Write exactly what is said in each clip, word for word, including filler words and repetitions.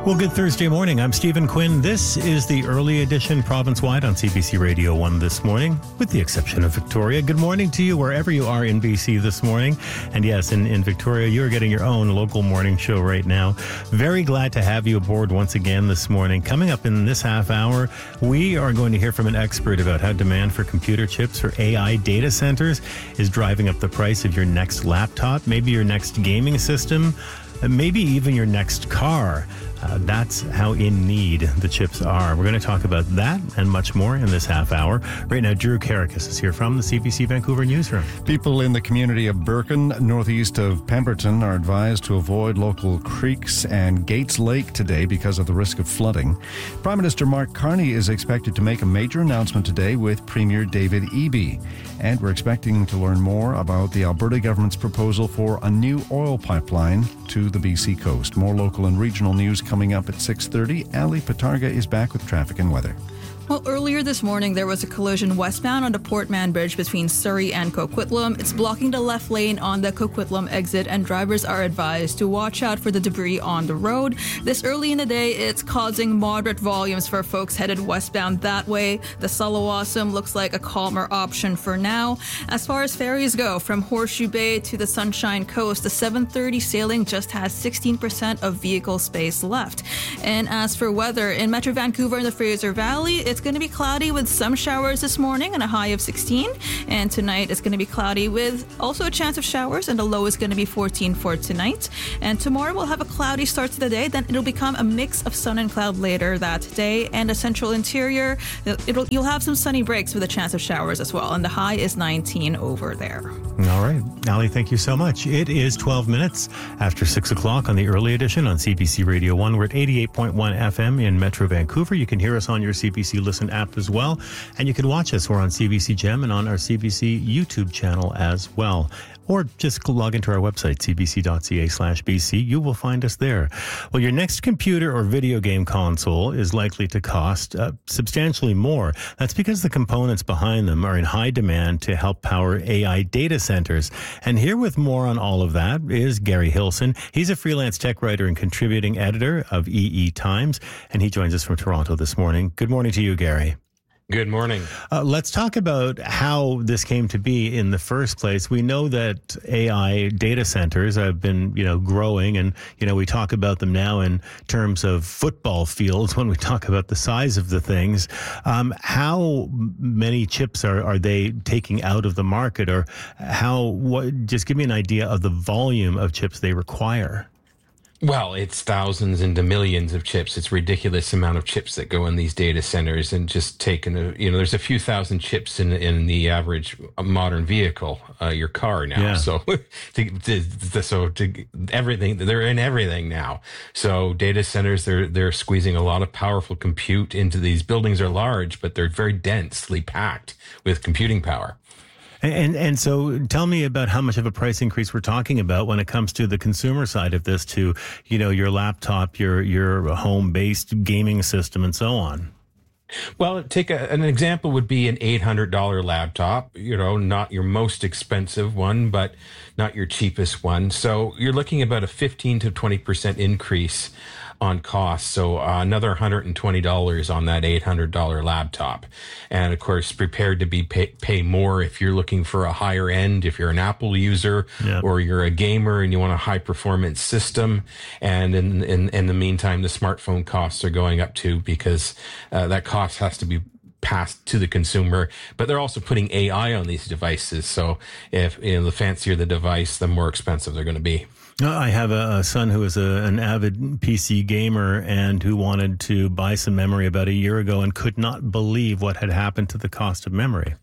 Well, good Thursday morning. I'm Stephen Quinn. This is the early edition province-wide on C B C Radio one this morning, with the exception of Victoria. Good morning to you wherever you are in B C this morning. And yes, in, in Victoria, you're getting your own local morning show right now. Very glad to have you aboard once again this morning. Coming up in this half hour, we are going to hear from an expert about how demand for computer chips for A I data centers is driving up the price of your next laptop, maybe your next gaming system, maybe even your next car. Uh, that's how in need the chips are. We're going to talk about that and much more in this half hour. Right now, Drew Karakis is here from the C B C Vancouver newsroom. People in the community of Birken, northeast of Pemberton, are advised to avoid local creeks and Gates Lake today because of the risk of flooding. Prime Minister Mark Carney is expected to make a major announcement today with Premier David Eby. And we're expecting to learn more about the Alberta government's proposal for a new oil pipeline to the B C coast. More local and regional news coming up at six thirty. Ali Patarga is back with traffic and weather. Well, earlier this morning, there was a collision westbound on the Port Mann Bridge between Surrey and Coquitlam. It's blocking the left lane on the Coquitlam exit, and drivers are advised to watch out for the debris on the road. This early in the day, it's causing moderate volumes for folks headed westbound that way. The Sulawesam looks like a calmer option for now. As far as ferries go, from Horseshoe Bay to the Sunshine Coast, the seven thirty sailing just has sixteen percent of vehicle space left. And as for weather, in Metro Vancouver and the Fraser Valley, it's It's going to be cloudy with some showers this morning and a high of sixteen. And tonight it's going to be cloudy with also a chance of showers, and the low is going to be fourteen for tonight. And tomorrow we'll have a cloudy start to the day, then it'll become a mix of sun and cloud later that day. And the central interior, it'll you'll have some sunny breaks with a chance of showers as well. And the high is nineteen over there. All right. Ali, thank you so much. It is twelve minutes after six o'clock on the early edition on C B C Radio one. We're at eighty-eight point one F M in Metro Vancouver. You can hear us on your C B C Listen app as well. And you can watch us. We're on C B C Gem and on our C B C YouTube channel as well. Or just log into our website, cbc.ca slash BC. You will find us there. Well, your next computer or video game console is likely to cost uh, substantially more. That's because the components behind them are in high demand to help power A I data centers. And here with more on all of that is Gary Hilson. He's a freelance tech writer and contributing editor of E E Times, and he joins us from Toronto this morning. Good morning to you, Gary. Good morning. Uh, let's talk about how this came to be in the first place. We know that A I data centers have been, you know, growing, and, you know, we talk about them now in terms of football fields when we talk about the size of the things. Um, how many chips are, are they taking out of the market, or how, what, just give me an idea of the volume of chips they require. Well, it's thousands into millions of chips. It's a ridiculous amount of chips that go in these data centers, and just taking a, you know, there's a few thousand chips in in the average modern vehicle, uh, your car now. Yeah. So, to, to, to, so to everything, they're in everything now. So data centers, they're they're squeezing a lot of powerful compute into these buildings. Are large, but they're very densely packed with computing power. And and so tell me about how much of a price increase we're talking about when it comes to the consumer side of this, to, you know, your laptop, your your home-based gaming system, and so on. Well, take a, an example would be an eight hundred dollars laptop, you know, not your most expensive one, but not your cheapest one. So you're looking about a fifteen to twenty percent increase on cost. So uh, another one hundred twenty dollars on that eight hundred dollars laptop. And of course, prepared to be pay, pay more if you're looking for a higher end, if you're an Apple user, yep, or you're a gamer and you want a high performance system. And in, in, in the meantime, the smartphone costs are going up too, because uh, that cost has to be passed to the consumer, but they're also putting A I on these devices. So if, you know, the fancier the device, the more expensive they're going to be. I have a, a son who is a, an avid P C gamer and who wanted to buy some memory about a year ago and could not believe what had happened to the cost of memory.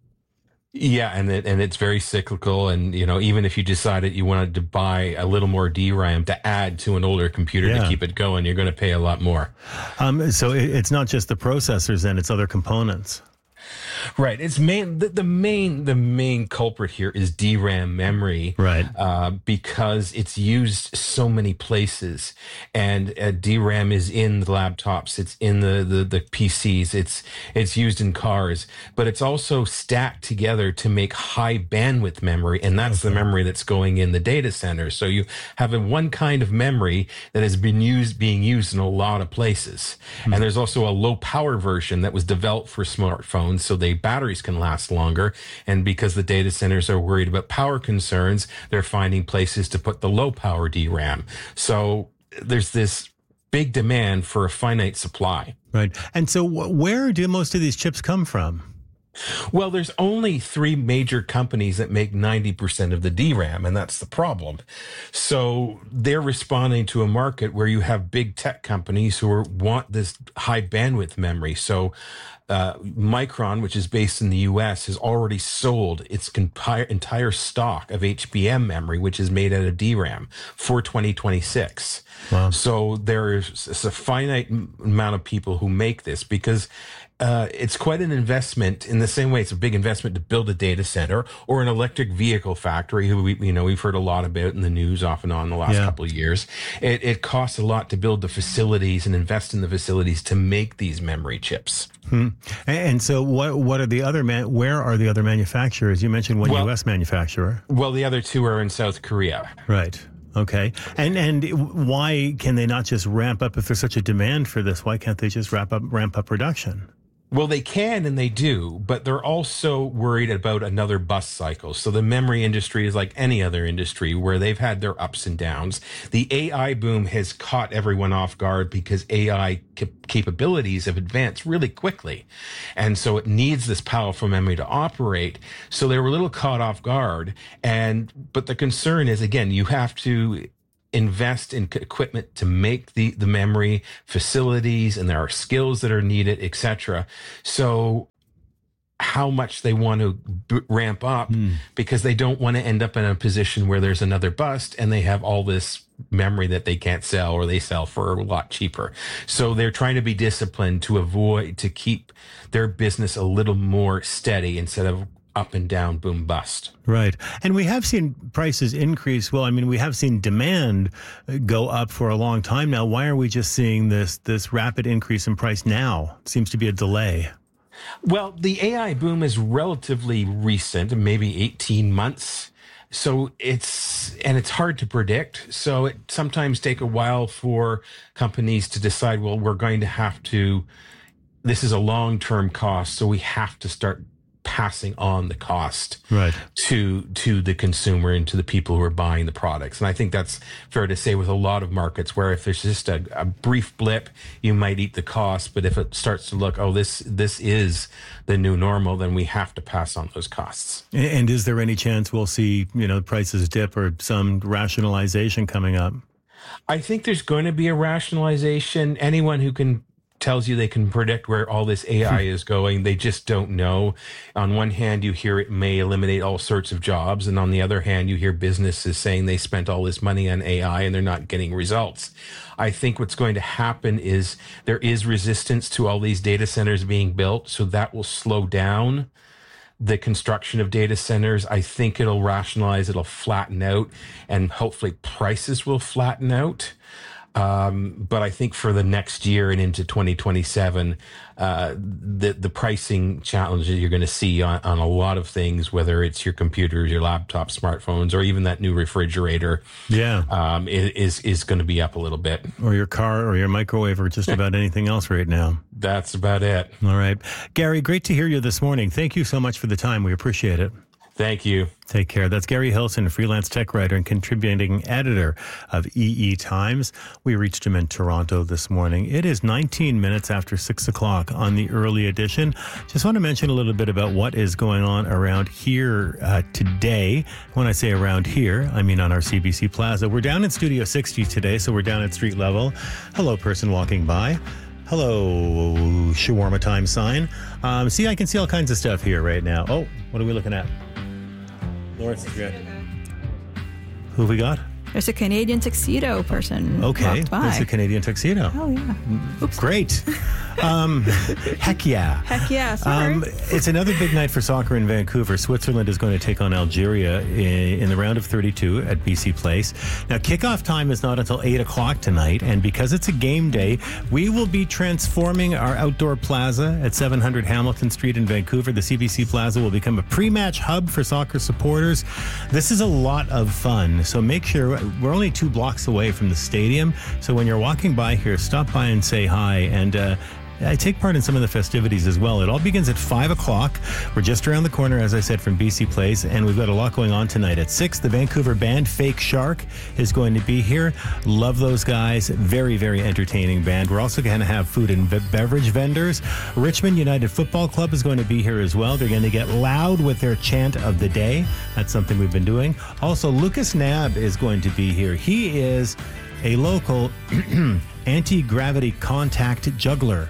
Yeah, and it, and it's very cyclical. And, you know, even if you decided you wanted to buy a little more D RAM to add to an older computer yeah. to keep it going, you're going to pay a lot more. Um, so it, it's not just the processors then, it's other components. Right. It's main the, the main the main culprit here is D RAM memory, right? Uh, because it's used so many places, and uh, D RAM is in the laptops, it's in the, the the P Cs, it's it's used in cars, but it's also stacked together to make high bandwidth memory, and that's okay. the memory that's going in the data center. So you have a one kind of memory that has been used being used in a lot of places, mm-hmm. and there's also a low power version that was developed for smartphones, so the batteries can last longer. And because the data centers are worried about power concerns, they're finding places to put the low power D RAM. So there's this big demand for a finite supply. Right. And so where do most of these chips come from? Well, there's only three major companies that make ninety percent of the D RAM, and that's the problem. So they're responding to a market where you have big tech companies who are, want this high bandwidth memory. So uh, Micron, which is based in the U S, has already sold its entire, entire stock of H B M memory, which is made out of D RAM, for twenty twenty-six. Wow. So there's a finite amount of people who make this, because Uh, it's quite an investment in the same way it's a big investment to build a data center or an electric vehicle factory, who we, you know, we've heard a lot about in the news off and on the last yeah. couple of years. It, it costs a lot to build the facilities and invest in the facilities to make these memory chips. Hmm. And so what, what are the other, man, where are the other manufacturers? You mentioned one well, U S manufacturer. Well, the other two are in South Korea. Right. Okay. And and why can they not just ramp up, if there's such a demand for this, why can't they just wrap up, ramp up production? Well, they can and they do, but they're also worried about another bust cycle. So the memory industry is like any other industry where they've had their ups and downs. The A I boom has caught everyone off guard because A I cap- capabilities have advanced really quickly. And so it needs this powerful memory to operate. So they were a little caught off guard. And, but the concern is, again, you have to invest in equipment to make the, the memory facilities, and there are skills that are needed, et cetera. So how much they want to b- ramp up mm. because they don't want to end up in a position where there's another bust and they have all this memory that they can't sell, or they sell for a lot cheaper. So they're trying to be disciplined to avoid, to keep their business a little more steady instead of up and down, boom, bust. Right. And we have seen prices increase. Well, I mean, we have seen demand go up for a long time now. Why are we just seeing this this rapid increase in price now? It seems to be a delay. Well, the A I boom is relatively recent, maybe eighteen months. So it's, and it's hard to predict. So it sometimes take a while for companies to decide, well, we're going to have to, this is a long-term cost, so we have to start passing on the cost right. to to the consumer and to the people who are buying the products. And I think that's fair to say with a lot of markets, where if there's just a, a brief blip, you might eat the cost. But if it starts to look, oh, this this is the new normal, then we have to pass on those costs. And is there any chance we'll see, you know, prices dip or some rationalization coming up? I think there's going to be a rationalization. Anyone who can tells you they can predict where all this A I is going. They just don't know. On one hand, you hear it may eliminate all sorts of jobs. And on the other hand, you hear businesses saying they spent all this money on A I and they're not getting results. I think what's going to happen is there is resistance to all these data centers being built. So that will slow down the construction of data centers. I think it'll rationalize, it'll flatten out, and hopefully prices will flatten out. Um, but I think for the next year and into twenty twenty-seven, uh, the the pricing challenges you're going to see on, on a lot of things, whether it's your computers, your laptop, smartphones, or even that new refrigerator, yeah, um, is is going to be up a little bit. Or your car, or your microwave, or just about anything else right now. That's about it. All right, Gary, great to hear you this morning. Thank you so much for the time. We appreciate it. Thank you. Take care. That's Gary Hilson, a freelance tech writer and contributing editor of E E Times. We reached him in Toronto this morning. It is nineteen minutes after six o'clock on the early edition. Just want to mention a little bit about what is going on around here uh, today. When I say around here, I mean on our C B C Plaza. We're down in Studio sixty today, so we're down at street level. Hello, person walking by. Hello, shawarma time sign. Um, see, I can see all kinds of stuff here right now. Oh, what are we looking at? Lawrence is good. Who have we got? There's a Canadian tuxedo person. Okay, walked by. there's a Canadian tuxedo. Oh, yeah. Oops. Great. Um, heck yeah. Heck yeah, sorry. Um, it's another big night for soccer in Vancouver. Switzerland is going to take on Algeria in, in the round of thirty-two at B C Place. Now, kickoff time is not until eight o'clock tonight, and because it's a game day, we will be transforming our outdoor plaza at seven hundred Hamilton Street in Vancouver. The C B C Plaza will become a pre-match hub for soccer supporters. This is a lot of fun, so make sure we're only two blocks away from the stadium, so when you're walking by here, stop by and say hi, and uh, I take part in some of the festivities as well. It all begins at five o'clock. We're just around the corner, as I said, from B C Place, and we've got a lot going on tonight. At six, the Vancouver band Fake Shark is going to be here. Love those guys. Very, very entertaining band. We're also going to have food and be- beverage vendors. Richmond United Football Club is going to be here as well. They're going to get loud with their chant of the day. That's something we've been doing. Also, Lucas Nab is going to be here. He is a local anti-gravity contact juggler.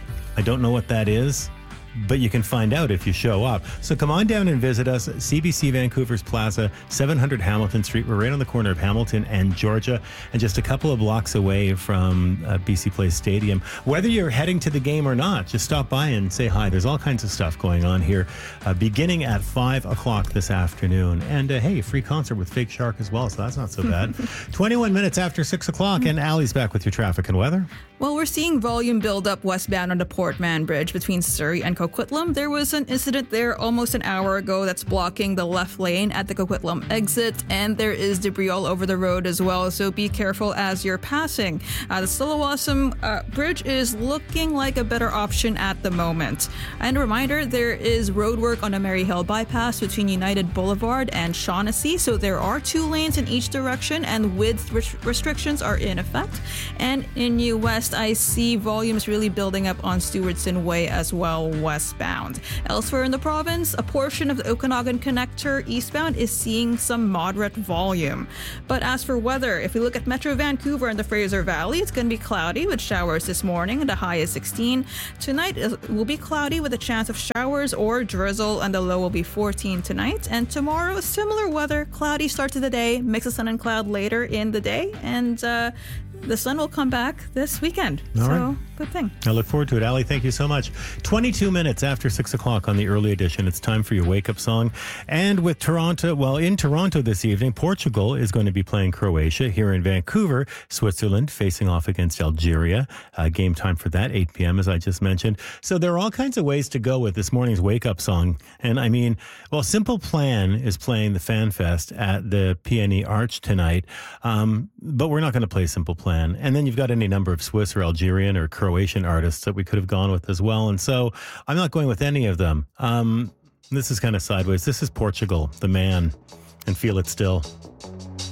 I don't know what that is, but you can find out if you show up. So come on down and visit us at C B C Vancouver's Plaza, seven hundred Hamilton Street. We're right on the corner of Hamilton and Georgia, and just a couple of blocks away from uh, B C Place Stadium. Whether you're heading to the game or not, just stop by and say hi. There's all kinds of stuff going on here, uh, beginning at five o'clock this afternoon. And uh, hey, free concert with Fake Shark as well, so that's not so bad. twenty-one minutes after six o'clock, and Allie's back with your traffic and weather. Well, we're seeing volume build up westbound on the Port Mann Bridge between Surrey and Coquitlam. There was an incident there almost an hour ago that's blocking the left lane at the Coquitlam exit, and there is debris all over the road as well, so be careful as you're passing. Uh, the Sulawesam uh, Bridge is looking like a better option at the moment. And a reminder, there is road work on the Maryhill bypass between United Boulevard and Shaughnessy, so there are two lanes in each direction, and width res- restrictions are in effect. And in New West, I see volumes really building up on Stewardson Way as well, westbound. Elsewhere in the province, a portion of the Okanagan Connector eastbound is seeing some moderate volume. But as for weather, if we look at Metro Vancouver and the Fraser Valley, it's going to be cloudy with showers this morning, and the high is sixteen. Tonight it will be cloudy with a chance of showers or drizzle, and the low will be fourteen tonight. And tomorrow, similar weather, cloudy start to the day, mix of sun and cloud later in the day, and uh, the sun will come back this weekend. All so, right. Good thing. I look forward to it. Allie, thank you so much. twenty-two minutes after six o'clock on the early edition. It's time for your wake-up song. And with Toronto, well, in Toronto this evening, Portugal is going to be playing Croatia. Here in Vancouver, Switzerland facing off against Algeria. Uh, game time for that, eight p.m., as I just mentioned. So there are all kinds of ways to go with this morning's wake-up song. And I mean, well, Simple Plan is playing the Fan Fest at the P N E Arch tonight. Um, but we're not going to play Simple Plan. And then you've got any number of Swiss or Algerian or Croatian artists that we could have gone with as well. And so I'm not going with any of them. Um, this is kind of sideways. This is Portugal, The Man, and Feel It Still.